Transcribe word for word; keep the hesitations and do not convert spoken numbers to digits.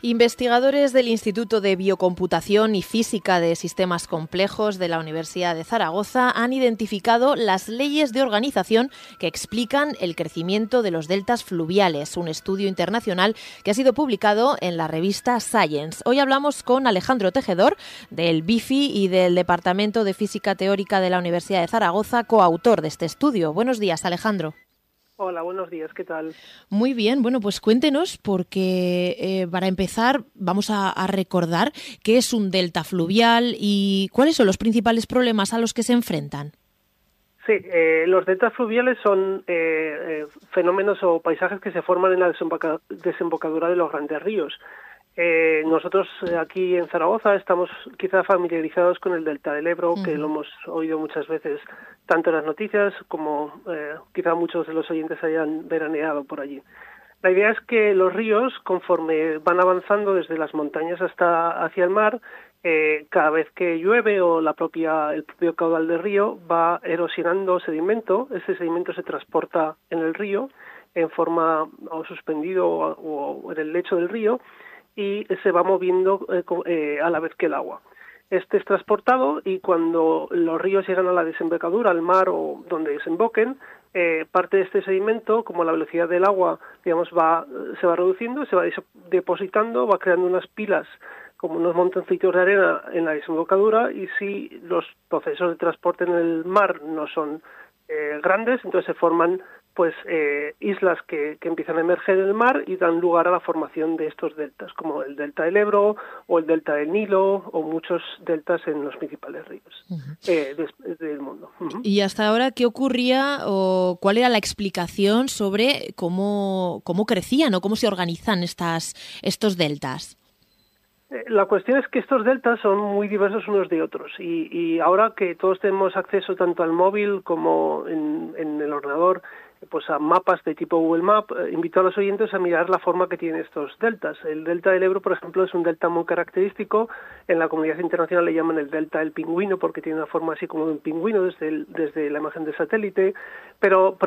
Investigadores del Instituto de Biocomputación y Física de Sistemas Complejos de la Universidad de Zaragoza han identificado las leyes de organización que explican el crecimiento de los deltas fluviales, un estudio internacional que ha sido publicado en la revista Science. Hoy hablamos con Alejandro Tejedor, del B I F I y del Departamento de Física Teórica de la Universidad de Zaragoza, coautor de este estudio. Buenos días, Alejandro. Hola, buenos días, ¿qué tal? Muy bien, bueno, pues cuéntenos, porque eh, para empezar vamos a, a recordar qué es un delta fluvial y cuáles son los principales problemas a los que se enfrentan. Sí, eh, los deltas fluviales son eh, eh, fenómenos o paisajes que se forman en la desemboca- desembocadura de los grandes ríos. Eh, nosotros eh, aquí en Zaragoza estamos quizá familiarizados con el delta del Ebro, uh-huh. que lo hemos oído muchas veces, tanto en las noticias como eh, quizá muchos de los oyentes hayan veraneado por allí. La idea es que los ríos, conforme van avanzando desde las montañas hasta hacia el mar, eh, cada vez que llueve o la propia el propio caudal del río va erosionando sedimento. Ese sedimento se transporta en el río en forma o suspendido o, o en el lecho del río, y se va moviendo eh, eh, a la vez que el agua. Este es transportado y cuando los ríos llegan a la desembocadura, al mar o donde desemboquen, eh, parte de este sedimento, como la velocidad del agua, digamos, va se va reduciendo, se va depositando, va creando unas pilas como unos montoncitos de arena en la desembocadura, y si los procesos de transporte en el mar no son eh, grandes, entonces se forman pues eh, islas que, que empiezan a emerger en el mar y dan lugar a la formación de estos deltas, como el delta del Ebro o el delta del Nilo o muchos deltas en los principales ríos uh-huh. eh, de, del mundo. Uh-huh. ¿Y hasta ahora qué ocurría o cuál era la explicación sobre cómo, cómo crecían o cómo se organizan estas, estos deltas? La cuestión es que estos deltas son muy diversos unos de otros y, y ahora que todos tenemos acceso tanto al móvil como en, en el ordenador, pues a mapas de tipo Google Map, eh, invito a los oyentes a mirar la forma que tienen estos deltas. El delta del Ebro, por ejemplo, es un delta muy característico. En la comunidad internacional le llaman el delta del pingüino porque tiene una forma así como de un pingüino desde, el, desde la imagen de satélite, pero